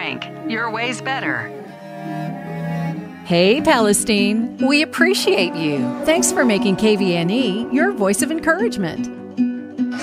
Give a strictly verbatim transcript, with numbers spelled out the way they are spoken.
Frank. Your way's better. Hey, Palestine. We appreciate you. Thanks for making K V N E your voice of encouragement.